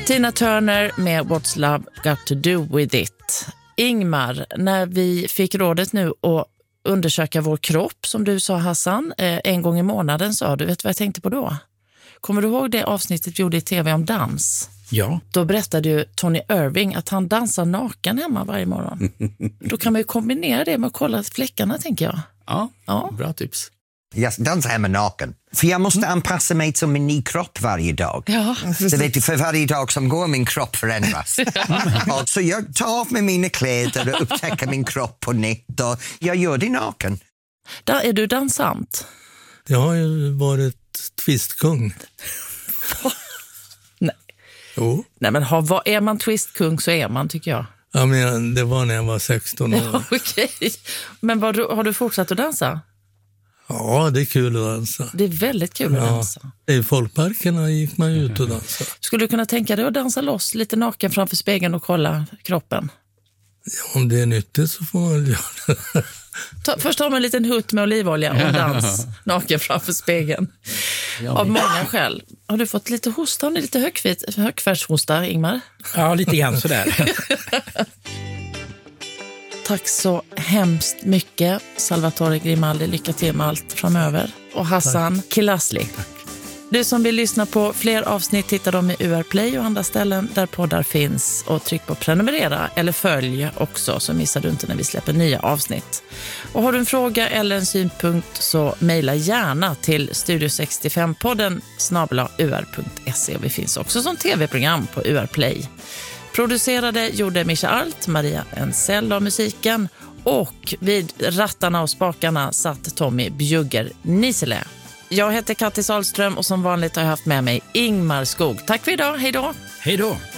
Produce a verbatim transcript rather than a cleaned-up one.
Tina Turner med What's Love Got To Do With It. Ingmar, när vi fick rådet nu att undersöka vår kropp, som du sa Hassan, en gång i månaden sa du, vet du vad jag tänkte på då? Kommer du ihåg det avsnittet vi gjorde i tv om dans? Ja. Då berättade ju Tony Irving att han dansar naken hemma varje morgon. Då kan man ju kombinera det med att kolla fläckarna, tänker jag. Ja, ja. Bra tips. Jag dansar hemma naken. För jag måste anpassa mig till min ny kropp varje dag. Ja. Så vet du, för varje dag som går min kropp förändras. Och så jag tar av med mina kläder och upptäcker min kropp på nytt. Och jag gör det naken. Där är du dansant. Jag har ju varit twistkung. Nej. Jo. Nej, men har, vad, är man twistkung så är man, tycker jag. Ja, men det var när jag var sexton år. Ja, okej. Men vad, har du fortsatt att dansa? Ja, det är kul att dansa. Det är väldigt kul att ja. dansa. I folkparkerna gick man ut och dansa. Skulle du kunna tänka dig att dansa loss lite naken framför spegeln och kolla kroppen? Ja, om det är nyttigt så får man göra det. Ta, först har man en liten hutt med olivolja och dans naken framför spegeln. Av många skäl. Har du fått lite hosta? Har ni lite högfit, högfärdshosta, Ingmar? Ja, lite grann sådär. Tack så hemskt mycket, Salvatore Grimaldi. Lycka till med allt framöver. Och Hassan Kilasli. Du som vill lyssna på fler avsnitt, hittar dem i U R Play och andra ställen där poddar finns. Och tryck på prenumerera eller följ också, så missar du inte när vi släpper nya avsnitt. Och har du en fråga eller en synpunkt så mejla gärna till studio sextiofem podden snabel-a u r punkt se. Vi finns också som tv-program på U R Play. Producerade gjorde Mischa Alt, Maria Ensell av musiken, och vid rattarna och spakarna satt Tommy Bjugger Nisele. Jag heter Kattis Ahlström och som vanligt har jag haft med mig Ingmar Skog. Tack för idag, hej då! Hej då!